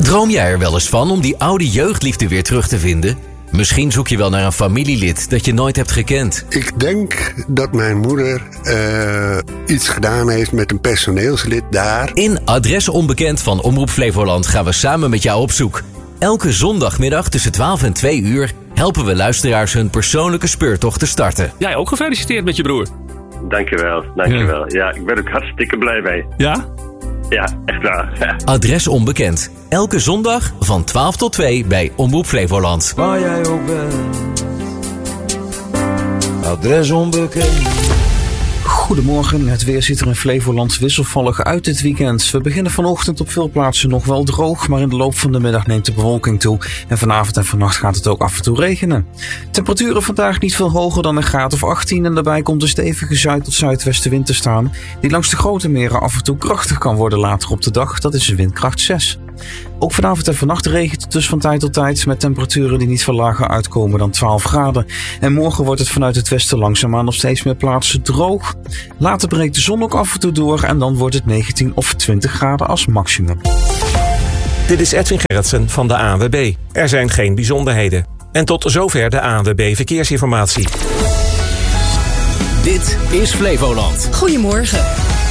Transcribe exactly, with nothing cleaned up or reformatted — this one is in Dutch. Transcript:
Droom jij er wel eens van om die oude jeugdliefde weer terug te vinden? Misschien zoek je wel naar een familielid dat je nooit hebt gekend. Ik denk dat mijn moeder uh, iets gedaan heeft met een personeelslid daar. In Adres Onbekend van Omroep Flevoland gaan we samen met jou op zoek. Elke zondagmiddag tussen twaalf en twee uur helpen we luisteraars hun persoonlijke speurtocht te starten. Jij ook gefeliciteerd met je broer. Dankjewel, dankjewel. Ja, ja ik ben ook hartstikke blij mee. Ja? Ja, echt waar. Ja. Adres Onbekend. Elke zondag van twaalf tot twee bij Omroep Flevoland. Waar jij ook bent. Adres Onbekend. Goedemorgen, het weer ziet er in Flevoland wisselvallig uit dit weekend. We beginnen vanochtend op veel plaatsen nog wel droog, maar in de loop van de middag neemt de bewolking toe. En vanavond en vannacht gaat het ook af en toe regenen. Temperaturen vandaag niet veel hoger dan een graad of achttien en daarbij komt een stevige zuid- tot zuidwestenwind te staan, die langs de grote meren af en toe krachtig kan worden later op de dag. Dat is een windkracht zes. Ook vanavond en vannacht regent het dus van tijd tot tijd met temperaturen die niet veel lager uitkomen dan twaalf graden. En morgen wordt het vanuit het westen langzaamaan op steeds meer plaatsen droog. Later breekt de zon ook af en toe door en dan wordt het negentien of twintig graden als maximum. Dit is Edwin Gerritsen van de A N W B. Er zijn geen bijzonderheden. En tot zover de A N W B Verkeersinformatie. Dit is Flevoland. Goedemorgen.